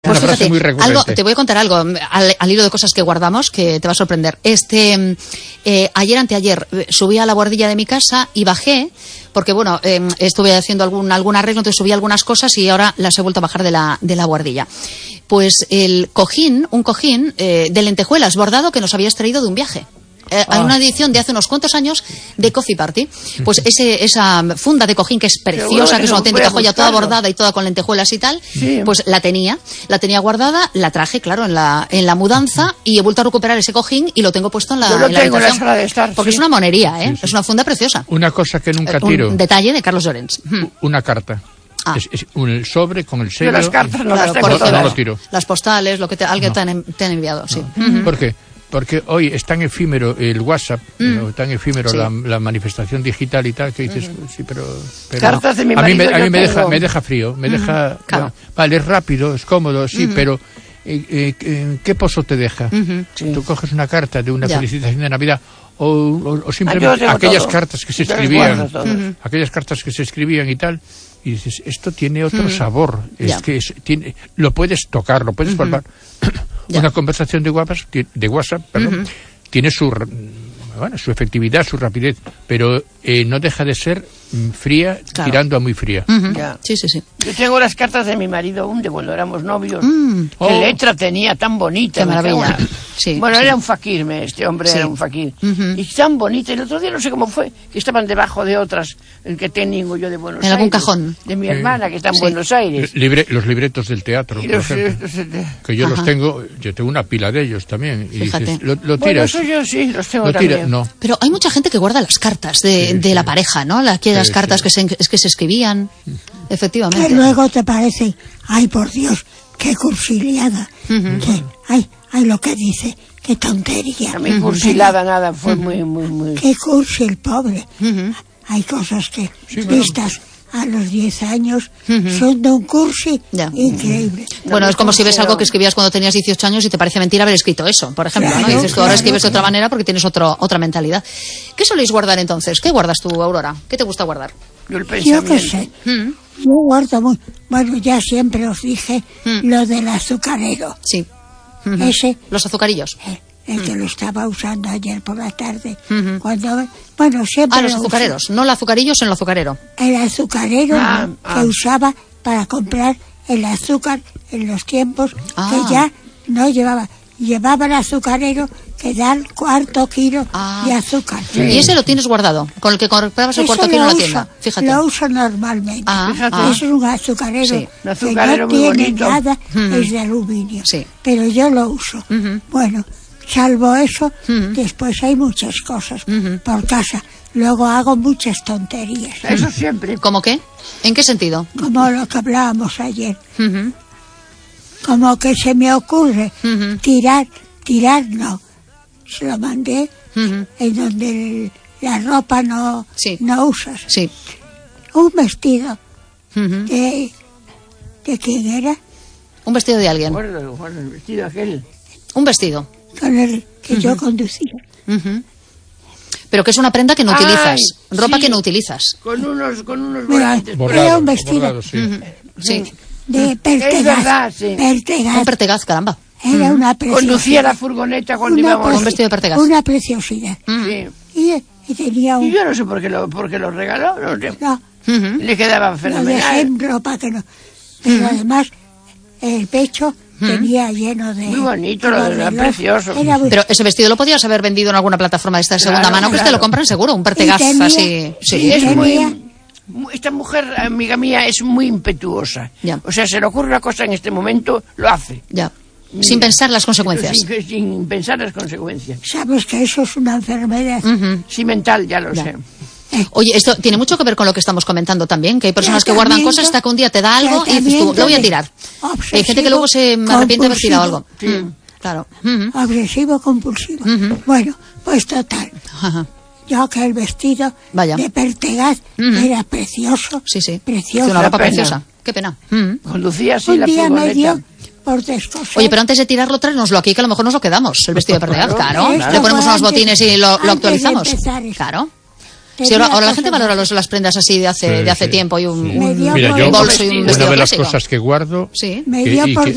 Pues fíjate, te voy a contar algo al hilo de cosas que guardamos que te va a sorprender. Ayer, anteayer, subí a la buhardilla de mi casa y bajé, porque bueno, estuve haciendo algún arreglo, entonces subí algunas cosas y ahora las he vuelto a bajar de la buhardilla. Pues un cojín de lentejuelas bordado que nos habías traído de un viaje. Hay una edición de hace unos cuantos años de Coffee Party. Pues esa funda de cojín que es preciosa, que es una auténtica joya, toda bordada y toda con lentejuelas y tal, sí. Pues la tenía guardada, la traje, claro, en la mudanza y he vuelto a recuperar ese cojín y lo tengo puesto en la habitación. En la sala de estar, porque sí. Es una monería, ¿eh? Sí. Es una funda preciosa. Una cosa que nunca tiro. Un detalle de Carlos Llorens. Una carta. Es un sobre con el sello. Yo las cartas no las tengo todas. No lo tiro. Las postales, lo que alguien te han enviado, sí. ¿Por qué? Porque hoy es tan efímero el WhatsApp, tan efímero sí. la manifestación digital y tal, que dices, sí, pero cartas de mi marido, a mí me deja frío, me deja... Claro. Vale, es rápido, es cómodo, sí, pero ¿qué pozo te deja? Sí. Tú coges una carta de una felicitación de Navidad o simplemente aquellas cartas que se escribían y tal, y dices, esto tiene otro sabor, lo puedes tocar, lo puedes palpar. Una conversación de WhatsApp, tiene su efectividad, su rapidez, pero no deja de ser fría, claro. Tirando a muy fría. Sí. Yo tengo las cartas de mi marido, de cuando éramos novios. Qué letra tenía tan bonita. Qué maravilla. Sí, bueno, era un fakir, este hombre era un fakir. Y tan bonita. El otro día no sé cómo fue, que estaban debajo de otras, el que tengo yo de Buenos Aires. En algún cajón. De mi hermana, que está en Buenos Aires. Los libretos del teatro, por ejemplo. Que yo los tengo, yo tengo una pila de ellos también. Y dices, ¿lo tiras? Bueno, eso yo sí, los tengo también. No. Pero hay mucha gente que guarda las cartas de la pareja, ¿no? Aquellas cartas que se escribían, efectivamente. Que luego te parece, ay por Dios, qué cursiliada, que ay lo que dice, qué tontería. A mí cursilada nada, fue muy... Qué cursi el pobre. Hay cosas que vistas a los 10 años son de un cursi increíble. Bueno, es como si ves algo que escribías cuando tenías 18 años y te parece mentira haber escrito eso, por ejemplo, claro, ¿no? Y dices, tú ahora escribes de otra manera porque tienes otra mentalidad. ¿Qué soléis guardar entonces? ¿Qué guardas tú, Aurora? ¿Qué te gusta guardar? Yo qué sé. Yo guardo muy... Bueno, ya siempre os dije lo del azucarero. Sí. Ese... Los azucarillos. El que lo estaba usando ayer por la tarde. Cuando, bueno, siempre los azucareros, no el azucarillo, sino el azucarero. El azucarero que usaba para comprar el azúcar en los tiempos que ya no llevaba. Llevaba el azucarero que da el cuarto kilo de azúcar. Sí. Y ese lo tienes guardado, con el que comprabas el cuarto kilo en la tienda. Fíjate. Lo uso normalmente. Es un azucarero que no tiene nada, es de aluminio. Sí. Pero yo lo uso. Bueno, salvo eso, después hay muchas cosas por casa. Luego hago muchas tonterías. Eso siempre. ¿Cómo qué? ¿En qué sentido? Como lo que hablábamos ayer. Como que se me ocurre tirar no. Se lo mandé en donde la ropa no usas. Sí. Un vestido de quién era. Un vestido de alguien. Bueno, el vestido aquel. Un vestido. Con el que yo conducía. Pero que es una prenda que no utilizas. Ropa que no utilizas. Con unos volantes. Era un vestido. Sí. De Pertegaz. Un Pertegaz, caramba. Era una preciosidad. Conducía la furgoneta cuando íbamos. Un vestido de Pertegaz. Una preciosidad. Y tenía un... Y yo no sé por qué lo regaló. No. Le quedaba fenomenal. Lo dejé en ropa que no. Pero además, el pecho tenía lleno de... Muy bonito, era precioso. Pero ese vestido lo podías haber vendido en alguna plataforma de esta segunda mano, pues te lo compran seguro, un Pertegaz así. Sí, es esta mujer, amiga mía, es muy impetuosa. O sea, se le ocurre una cosa en este momento, lo hace. Sin pensar las consecuencias. Sin pensar las consecuencias. ¿Sabes que eso es una enfermedad? Sí, mental, ya lo sé. Oye, esto tiene mucho que ver con lo que estamos comentando también, que hay personas que guardan cosas hasta que un día te da algo y dices tú, lo voy a tirar. Hay gente que luego se arrepiente de haber tirado algo. Claro. Obsesivo compulsivo. Bueno, pues total. Yo que el vestido de Pertegaz era precioso. Sí. Precioso. Una ropa preciosa. Qué pena. Conducía así la furgoneta. Un día me dio por descoser. Oye, pero antes de tirarlo, tráenoslo aquí, que a lo mejor nos lo quedamos, el vestido de Pertegaz. Claro. Le ponemos unos botines y lo actualizamos. Claro. Sí, ahora la gente valora las prendas así de hace tiempo y un bolso y un vestido una de las clásico. cosas que guardo... Sí. Me dio por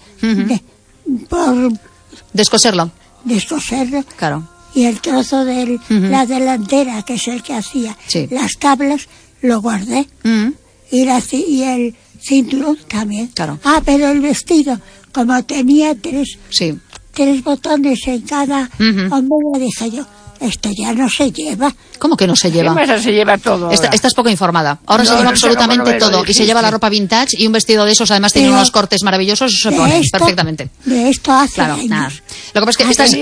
Descoserlo. Descoserlo. Claro. Y el trozo de la delantera, que es el que hacía las tablas, lo guardé. Y el cinturón también. Claro. Pero el vestido, como tenía tres botones en cada hombro, dije yo, esto ya no se lleva. ¿Cómo que no se lleva? ¿Qué más se lleva todo? Estás poco informada. Ahora se lleva absolutamente todo. Y se lleva la ropa vintage y un vestido de esos, además tiene unos cortes maravillosos, eso se pone perfectamente. De esto hace años. Nada. Lo que pasa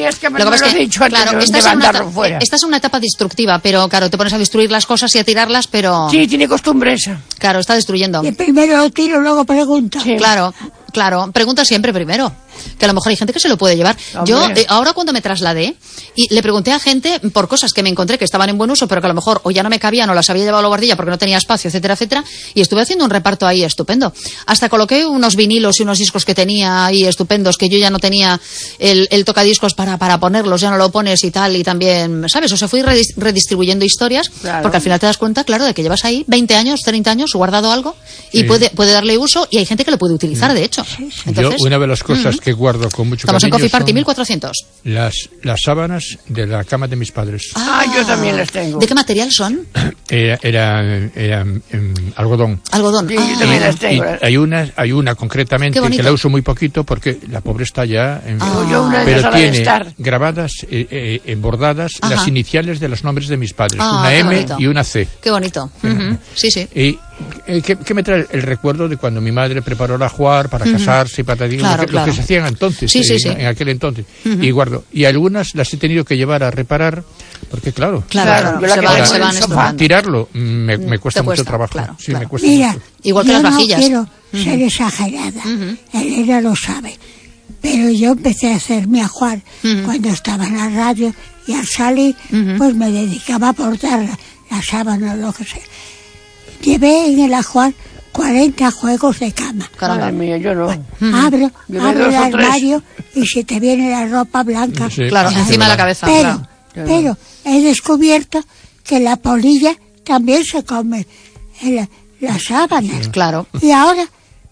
estás en una etapa destructiva, pero claro, te pones a destruir las cosas y a tirarlas, pero... Sí, tiene costumbre esa. Claro, está destruyendo. Y primero lo tiro, luego pregunto. Sí. Claro, pregunta siempre primero. Que a lo mejor hay gente que se lo puede llevar. Hombre. Yo, ahora cuando me trasladé, y le pregunté a gente por cosas que me encontré que estaban en buen uso, pero que a lo mejor o ya no me cabían o las había llevado a la guardilla porque no tenía espacio, etcétera, etcétera, y estuve haciendo un reparto ahí estupendo. Hasta coloqué unos vinilos y unos discos que tenía ahí estupendos, que yo ya no tenía el tocadiscos para ponerlos, ya no lo pones y tal, y también, ¿sabes? O sea, fui redistribuyendo historias, porque al final te das cuenta, claro, de que llevas ahí 20 años, 30 años guardado algo, y puede darle uso, y hay gente que lo puede utilizar, de hecho. Entonces, yo, una de las cosas que guardo con mucho estamos cariño en Coffee Party 1400. Las sábanas de la cama de mis padres. Yo también las tengo. ¿De qué material son? Era algodón. Algodón. Sí, yo también las tengo. Hay una concretamente que la uso muy poquito porque la pobre está ya pero tiene grabadas, bordadas las iniciales de los nombres de mis padres, una M y una C. Qué bonito. Sí. Y ¿qué me trae el recuerdo de cuando mi madre preparó la jugar para casarse y para lo que se hacían entonces, en aquel entonces. Y guardo. Y algunas las he tenido que llevar a reparar porque claro se van tirarlo me cuesta mucho trabajo. Me cuesta Mira, mucho. Igual que las vajillas. No quiero ser exagerada. Elena lo sabe. Pero yo empecé a hacer mi ajuar cuando estaba en la radio y al salir pues me dedicaba a portar la sábana o lo que sea. Llevé en el ajuar 40 juegos de cama. Madre mía, yo no. Abro el armario y se te viene la ropa blanca. Sí, claro, encima de la cabeza. Pero he descubierto que la polilla también se come las sábanas. Claro. Y ahora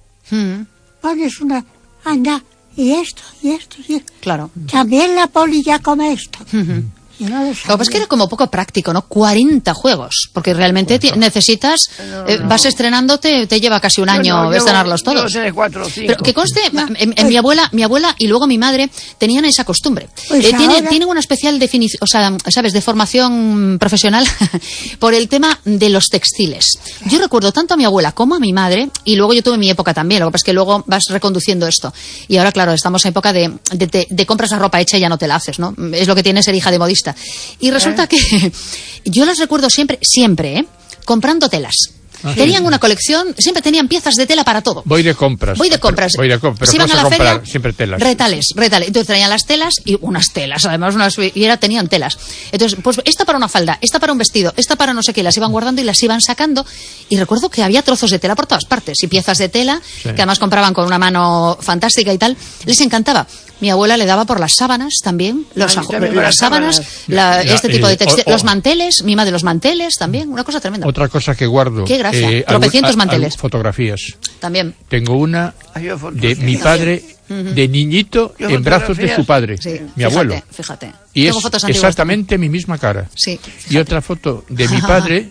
pones una... Anda, y esto. Claro. También la polilla come esto. Yo no lo sabía. Lo que pasa es que era como poco práctico, ¿no? 40 juegos, porque realmente necesitas, vas estrenándote, te lleva casi un año estrenarlos todos. Yo sé 4 o 5. Pero que conste, mi abuela y luego mi madre tenían esa costumbre. Pues tienen una especial definición, o sea, ¿sabes?, de formación profesional por el tema de los textiles. Yo recuerdo tanto a mi abuela como a mi madre, y luego yo tuve mi época también, lo que pasa es que luego vas reconduciendo esto. Y ahora, claro, estamos en época de compras la ropa hecha y ya no te la haces, ¿no? Es lo que tiene ser hija de modista. Y resulta que yo las recuerdo siempre, comprando telas. Tenían una colección, siempre tenían piezas de tela para todo. Voy de compras. Pero se iban a la feria, siempre telas. Retales. Entonces traían las telas y unas telas, además tenían telas. Entonces, pues esta para una falda, esta para un vestido, esta para no sé qué, las iban guardando y las iban sacando. Y recuerdo que había trozos de tela por todas partes y piezas de tela que además compraban con una mano fantástica y tal. Les encantaba. Mi abuela le daba por las sábanas también, las sábanas, este tipo de textiles, los manteles, mi madre los manteles también, una cosa tremenda. Otra cosa que guardo. Qué gracia, tropecientos manteles. Fotografías. También. Tengo una de mi padre de niñito en brazos de su padre, mi abuelo. Fíjate. Y es exactamente mi misma cara. Sí. Y otra foto de mi padre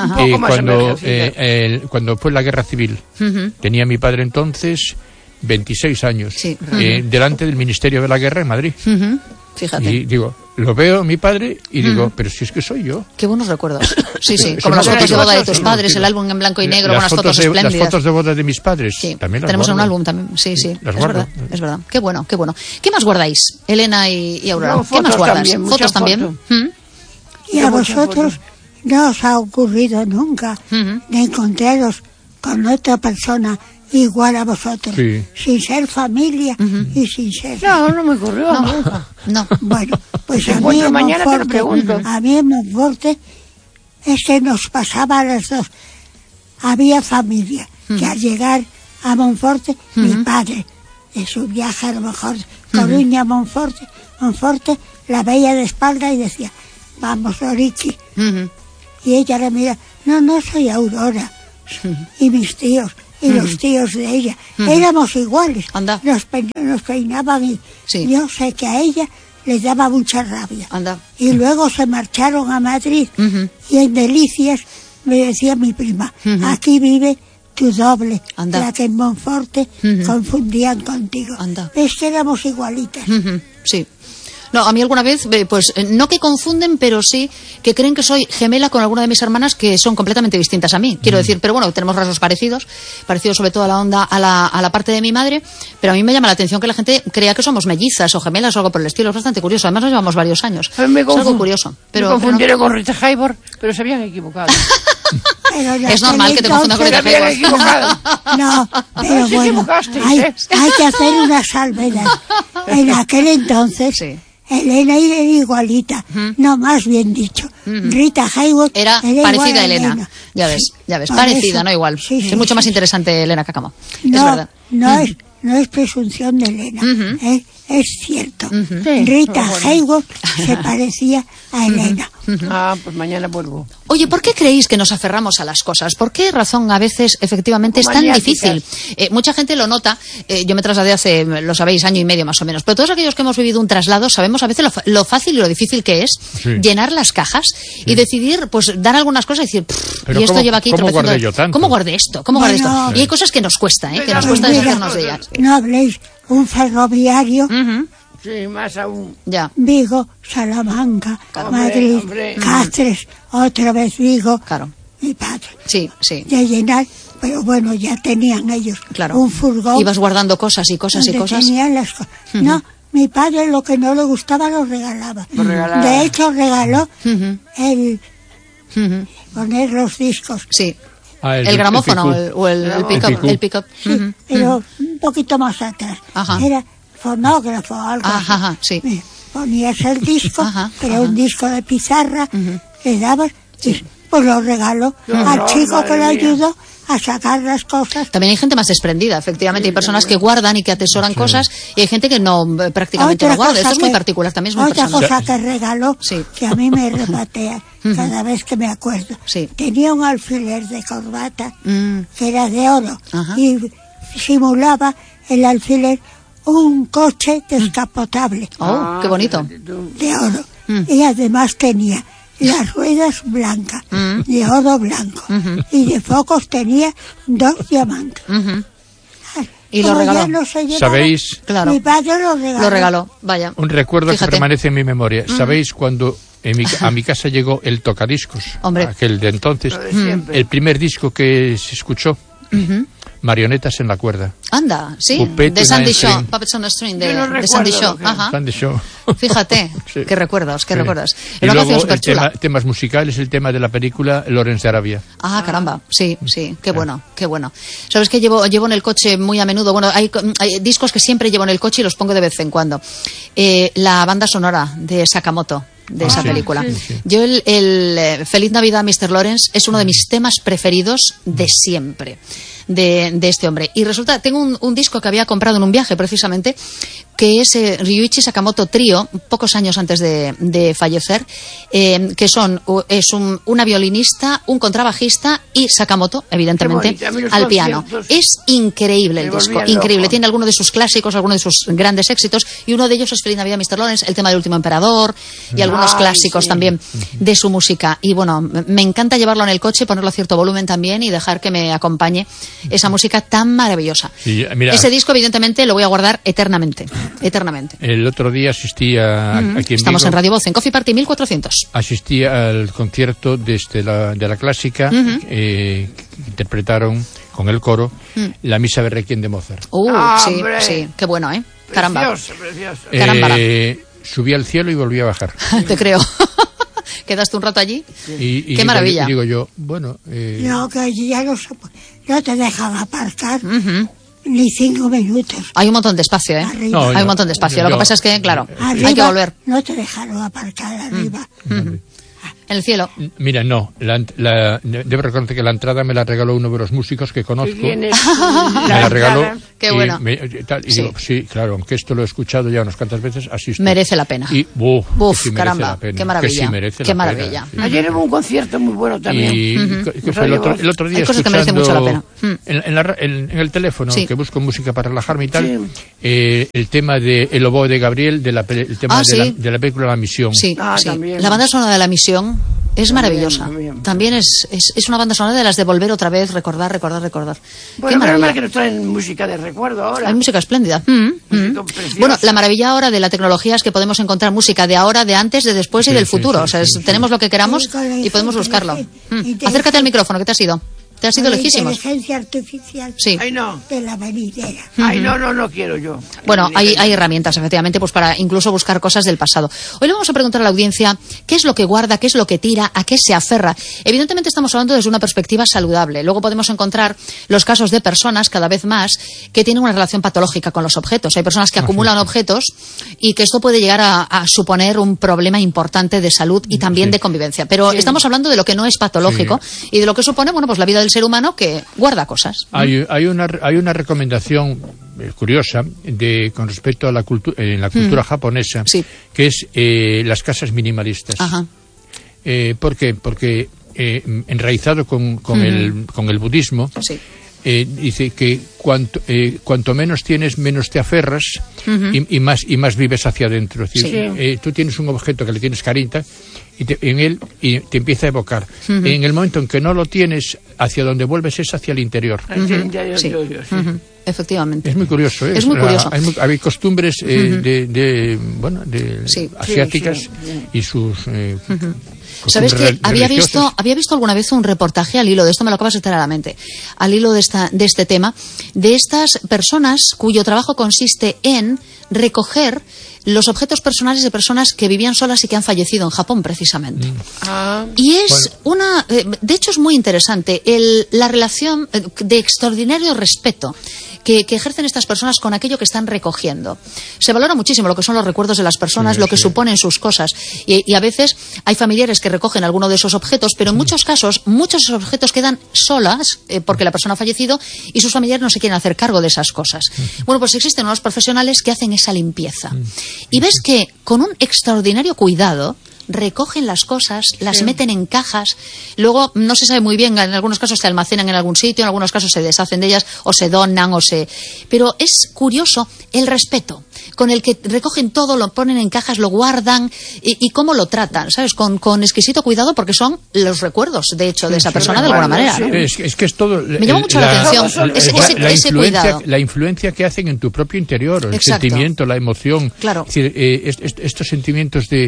cuando fue la guerra civil. Tenía mi padre entonces 26 años, delante del Ministerio de la Guerra en Madrid. Fíjate. Y digo, lo veo mi padre y digo, pero si es que soy yo. Qué buenos recuerdos. Sí, como las fotos de boda de tus padres, el álbum en blanco y negro, con unas fotos espléndidas. Las fotos de boda de mis padres, también las tenemos guardo. Un álbum también, sí, las guardo. Es verdad. Qué bueno. ¿Qué más guardáis, Elena y Aurora? No, ¿Qué más guardas? También, ¿Fotos también? Y a vosotros no os ha ocurrido nunca de encontraros con otra persona igual a vosotros, sin ser familia y sin ser... No me ocurrió nunca. No. Bueno, pues a mí en Monforte nos pasaba a las dos. Había familia que al llegar a Monforte, mi padre, de su viaje a lo mejor Coruña a Monforte, la veía de espalda y decía, vamos, Oriki. Y ella le mira, no soy Aurora. Y mis tíos, y los tíos de ella, éramos iguales. Anda. Nos peinaban y yo sé que a ella les daba mucha rabia. Anda. Y luego se marcharon a Madrid y en Delicias me decía mi prima, aquí vive tu doble, Anda. la que en Monforte confundían contigo. Anda. ¿Ves que éramos igualitas? Sí. No, a mí alguna vez, pues no que confunden, pero sí que creen que soy gemela con alguna de mis hermanas que son completamente distintas a mí. Quiero decir, pero bueno, tenemos rasgos parecidos sobre todo a la onda, a la parte de mi madre, pero a mí me llama la atención que la gente crea que somos mellizas o gemelas o algo por el estilo. Es bastante curioso. Además nos llevamos varios años. Es algo curioso. Pero, me confundieron con Rita Hayworth, pero se habían equivocado. Es normal que te confundan con Rita Hayworth. No, pero bueno, hay que hacer una salvedad. En aquel entonces... Sí. Elena era igualita, no, más bien dicho. Rita Hayworth era parecida a Elena. Ya ves, parecida, eso, no igual. Es mucho más interesante Elena Cacamo. No, es verdad. No es presunción de Elena, es cierto. Rita Hayworth se parecía a Elena. Pues mañana vuelvo. Oye, ¿por qué creéis que nos aferramos a las cosas? ¿Por qué razón a veces efectivamente es tan difícil? Mucha gente lo nota. Yo me trasladé hace, lo sabéis, año y medio más o menos. Pero todos aquellos que hemos vivido un traslado sabemos a veces lo fácil y lo difícil que es llenar las cajas y decidir, pues dar algunas cosas y decir, y esto lleva aquí ¿cómo guardé yo tanto? ¿Cómo guardé esto? ¿Cómo guardé esto? Y hay cosas que nos cuesta, que nos cuesta deshacernos de ellas. No habléis, un ferroviario... Sí, más aún. Ya. Vigo, Salamanca, Madrid, Cáceres, otra vez Vigo. Claro. Mi padre. Sí. De llenar, pero bueno, ya tenían ellos un furgón. Ibas guardando cosas y cosas y cosas. Tenían las cosas. No, mi padre lo que no le gustaba lo regalaba. De hecho, regaló el poner los discos. Sí. El gramófono o el pick-up. Sí, pero un poquito más atrás. Era fonógrafo o algo así. Sí. Ponías el disco, pero un disco de pizarra, le dabas, pues lo regaló al chico que le ayudó a sacar las cosas. También hay gente más desprendida, efectivamente. Hay personas que guardan y que atesoran cosas y hay gente que no prácticamente no guarda. Esto es muy particular, también es muy personal. Otra cosa que regaló, que a mí me repatea cada vez que me acuerdo. Tenía un alfiler de corbata que era de oro y simulaba el alfiler un coche descapotable. ¡Oh, qué bonito! De oro. Y además tenía las ruedas blancas, de oro blanco. Y de focos tenía 2 diamantes. Y lo regaló. No se llevaba, ¿sabéis? Claro. Mi padre lo regaló. Lo regaló, vaya. Un recuerdo que permanece en mi memoria. ¿Sabéis cuando a mi casa llegó el tocadiscos? Hombre. Aquel de entonces. El primer disco que se escuchó. Marionetas en la cuerda. Anda, sí, Puppet de Sandy Shaw, Puppets on a String, de Sandy Shaw. Sandy Shaw. Fíjate, qué recuerdos, qué recuerdos. Y luego temas musicales, el tema de la película Lawrence de Arabia. Caramba, sí, qué bueno. ¿Sabes qué llevo en el coche muy a menudo? Bueno, hay discos que siempre llevo en el coche y los pongo de vez en cuando. La banda sonora de Sakamoto, de esa película. Sí. Yo el Feliz Navidad, Mr. Lawrence es uno de mis temas preferidos de siempre. De este hombre. Y resulta, tengo un disco que había comprado en un viaje precisamente, que es Ryuichi Sakamoto Trío, pocos años antes de fallecer, que es una violinista, un contrabajista y Sakamoto, evidentemente, al piano. Es increíble el disco, increíble. Tiene algunos de sus clásicos, algunos de sus grandes éxitos, y uno de ellos es Feliz Navidad, Mr. Lawrence, el tema del Último Emperador, y algunos clásicos también de su música. Y bueno, me encanta llevarlo en el coche, ponerlo a cierto volumen también y dejar que me acompañe esa música tan maravillosa. Sí, mira, ese disco, evidentemente, lo voy a guardar eternamente. El otro día asistí aquí en Estamos Vigo, en Radio Voz, en Coffee Party 1400. Asistí al concierto de la clásica que interpretaron con el coro la Misa de Requiem de Mozart. Sí, qué bueno, Caramba. Precioso. Caramba. Subí al cielo y volví a bajar. Te creo. ¿Quedaste un rato allí? Y qué maravilla. Y digo yo, bueno... No, que allí ya no te dejan aparcar ni 5 minutos. Hay un montón de espacio, Arriba. Hay un montón de espacio. Lo que pasa es que, claro, arriba, hay que volver. No te dejaron aparcar arriba. En el cielo. Mira, no. Debo reconocer que la entrada me la regaló uno de los músicos que conozco. Me la regaló. Qué bueno. Digo, sí, claro, aunque esto lo he escuchado ya unas cuantas veces, asisto. Merece la pena. Y, caramba, qué maravilla. Qué maravilla. Sí. Ayer hubo un concierto muy bueno también. ¿Qué fue el otro día? Hay cosas que merecen mucho la pena. En el teléfono, que busco música para relajarme y tal, el tema de El oboe de Gabriel, el tema de la película La Misión. Sí, también. La banda sonora de La Misión es maravillosa. También es una banda sonora de las de volver otra vez, recordar. Bueno, menos mal que nos traen música de recuerdo ahora. Hay música espléndida. Bueno, la maravilla ahora de la tecnología es que podemos encontrar música de ahora, de antes, de después y del futuro. Tenemos lo que queramos y podemos buscarlo. Acércate al micrófono, que te has ido. Te has ido lejísimos. Inteligencia artificial. Sí. Ay, no. De la venidera. Ay, no quiero yo. Bueno, hay herramientas, efectivamente, pues para incluso buscar cosas del pasado. Hoy le vamos a preguntar a la audiencia qué es lo que guarda, qué es lo que tira, a qué se aferra. Evidentemente estamos hablando desde una perspectiva saludable. Luego podemos encontrar los casos de personas, cada vez más, que tienen una relación patológica con los objetos. Hay personas que acumulan objetos y que esto puede llegar a suponer un problema importante de salud y también de convivencia. Pero estamos hablando de lo que no es patológico y de lo que supone, bueno, pues la vida del ser humano que guarda cosas. Hay una recomendación curiosa con respecto a la cultura japonesa, que es las casas minimalistas. Ajá. ¿Por qué? Porque enraizado con el budismo, dice que cuanto menos tienes, menos te aferras y más vives hacia adentro. Es decir, tú tienes un objeto que le tienes cariño y te empieza a evocar. En el momento en que no lo tienes, hacia donde vuelves es hacia el interior. Efectivamente. Es muy curioso. Es muy curioso. Hay costumbres asiáticas y sus... ¿Sabes que había visto alguna vez un reportaje al hilo de esto? Me lo acabas de traer a la mente. Al hilo de este tema, de estas personas cuyo trabajo consiste en recoger los objetos personales de personas que vivían solas y que han fallecido en Japón, precisamente. Y es de hecho es muy interesante la relación de extraordinario respeto que ejercen estas personas con aquello que están recogiendo. Se valora muchísimo lo que son los recuerdos de las personas, lo que suponen sus cosas. Y a veces hay familiares que recogen alguno de esos objetos, pero en muchos casos, muchos de esos objetos quedan solas porque la persona ha fallecido y sus familiares no se quieren hacer cargo de esas cosas. Bueno, pues existen unos profesionales que hacen esa limpieza. Y ves que con un extraordinario cuidado recogen las cosas, las meten en cajas, luego no se sabe muy bien, en algunos casos se almacenan en algún sitio, en algunos casos se deshacen de ellas o se donan pero es curioso el respeto con el que recogen todo, lo ponen en cajas, lo guardan y cómo lo tratan, ¿sabes? Con exquisito cuidado, porque son los recuerdos, de hecho, de esa persona de alguna manera, ¿no? Es que es todo... Me llama mucho la atención ese cuidado. La influencia que hacen en tu propio interior, el sentimiento, la emoción. Claro. Es decir, estos sentimientos que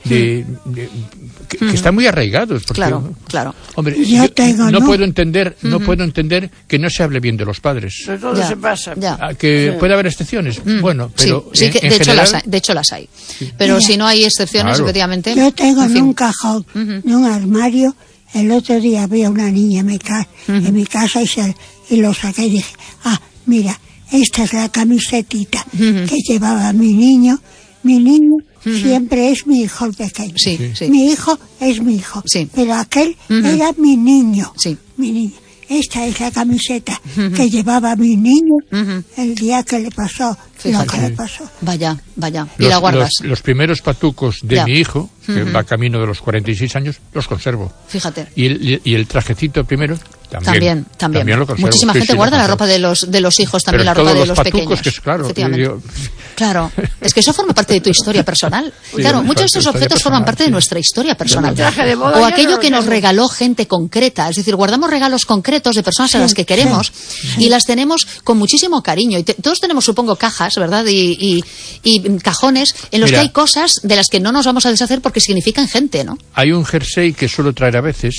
están muy arraigados. Porque, claro. Hombre, no puedo entender que no se hable bien de los padres. Sobre todo se pasa. Que puede haber excepciones. Bueno, pero sí, de hecho las hay. Pero mira, si no hay excepciones, efectivamente. Yo tengo en un cajón, en un armario, el otro día había una niña en mi casa y lo saqué y dije, mira, esta es la camisetita que llevaba mi niño. Mi niño siempre es mi hijo pequeño. Mi hijo es mi hijo. Pero aquel era mi niño. Mi niño. Esta es la camiseta que llevaba mi niño el día que le pasó lo que le pasó. Vaya. Y la guardas. Los primeros patucos de mi hijo, que va camino de los 46 años, los conservo. Fíjate. Y el trajecito primero, también lo conservo. Muchísima gente guarda la ropa de los hijos, también la ropa de los pequeños. Que es claro. Claro, es que eso forma parte de tu historia personal. Claro, muchos de estos objetos forman parte de nuestra historia personal. O aquello que nos regaló gente concreta. Es decir, guardamos regalos concretos de personas a las que queremos y las tenemos con muchísimo cariño. Y todos tenemos, supongo, cajas, ¿verdad? Y cajones en los que hay cosas de las que no nos vamos a deshacer porque significan gente, ¿no? Hay un jersey que suelo traer a veces,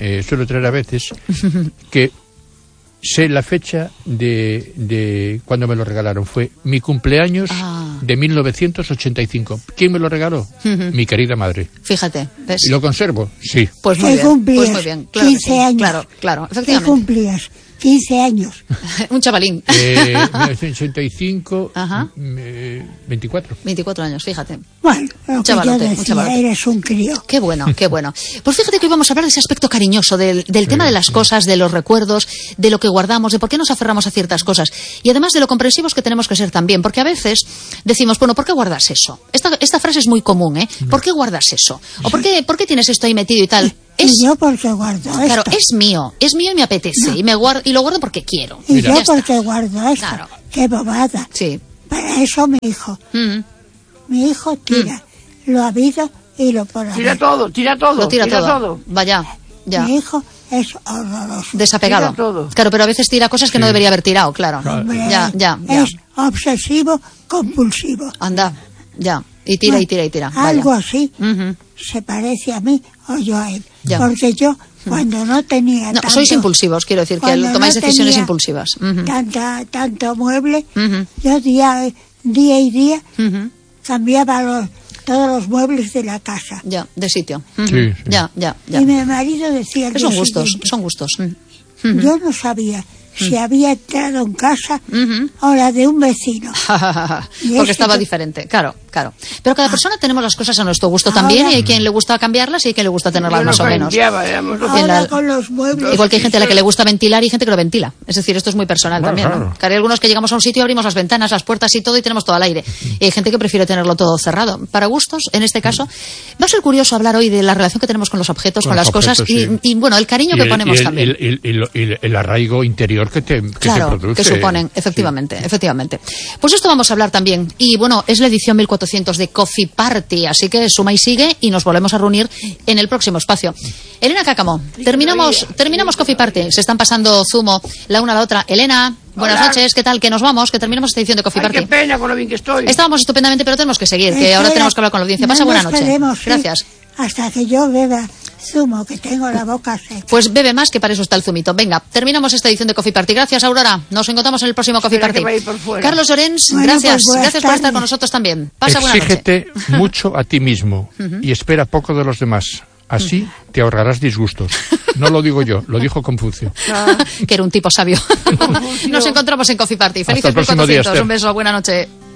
que sé la fecha de cuando me lo regalaron. Fue mi cumpleaños de 1985. ¿Quién me lo regaló? Mi querida madre. Fíjate, ¿ves? ¿Y lo conservo? Sí. Pues muy bien. Claro, 15 años. Claro, efectivamente. ¿Qué cumplías? 15 años. Un chavalín. 1985, 24. 24 años, fíjate. Bueno, lo que yo decía, eres un crío. Qué bueno, qué bueno. Pues fíjate que hoy vamos a hablar de ese aspecto cariñoso, del tema de las cosas, de los recuerdos, de lo que guardamos, de por qué nos aferramos a ciertas cosas. Y además de lo comprensivos que tenemos que ser también. Porque a veces decimos, bueno, ¿por qué guardas eso? Esta frase es muy común, ¿eh? ¿Por qué guardas eso? ¿O por qué tienes esto ahí metido y tal? Y yo porque guardo esto. Claro, es mío y me apetece. Y lo guardo porque quiero. Y mira, yo porque guardo esto. Claro. Qué bobada. Sí. Para eso mi hijo. Mi hijo tira lo habido y lo por haber. Tira todo. Lo tira todo. Vaya, ya. Mi hijo es horroroso. Desapegado. Tira todo. Claro, pero a veces tira cosas que no debería haber tirado, claro. Hombre, ya. Es obsesivo compulsivo. Anda, ya. Y tira. Vaya. Algo así se parece a mí o yo a él. Ya. Porque yo, cuando no tenía tanto... sois impulsivos, quiero decir, que tomáis decisiones impulsivas. Tanto mueble, yo día y día cambiaba todos los muebles de la casa. Ya, de sitio. Sí. Ya. Y mi marido decía... Son gustos. Yo no sabía si había entrado en casa o la de un vecino. Porque estaba diferente, claro. Pero cada persona tenemos las cosas a nuestro gusto también, y hay quien le gusta cambiarlas y hay quien le gusta tenerlas más o menos. Con los muebles. Igual que hay gente a la que le gusta ventilar y gente que lo ventila. Es decir, esto es muy personal también, ¿no? Que hay algunos que llegamos a un sitio, abrimos las ventanas, las puertas y todo y tenemos todo al aire. Y hay gente que prefiere tenerlo todo cerrado. Para gustos, en este caso, va a ser curioso hablar hoy de la relación que tenemos con los objetos, con las cosas y bueno, el cariño que ponemos también. El arraigo interior que te produce. Que suponen, efectivamente. Pues esto vamos a hablar también. Y bueno, es la edición 1400 de Coffee Party, así que suma y sigue y nos volvemos a reunir en el próximo espacio. Elena Cáccamo, terminamos Coffee Party. Se están pasando zumo la una a la otra. Elena, buenas noches, ¿qué tal? Que nos vamos, que terminemos esta edición de Coffee Party. Qué pena con lo bien que estoy. Estábamos estupendamente, pero tenemos que seguir, que ahora tenemos que hablar con la audiencia. Pasa buena noche. Gracias. Hasta que yo beba zumo, que tengo la boca seca. Pues bebe más, que para eso está el zumito. Venga, terminamos esta edición de Coffee Party. Gracias, Aurora. Nos encontramos en el próximo Coffee Party. Carlos Llorens, gracias. Pues gracias por estar con nosotros también. Pasa buena noche. Exígete mucho a ti mismo y espera poco de los demás. Así te ahorrarás disgustos. No lo digo yo, lo dijo Confucio. Que era un tipo sabio. Nos encontramos en Coffee Party. Felices 1400. Un beso, buena noche.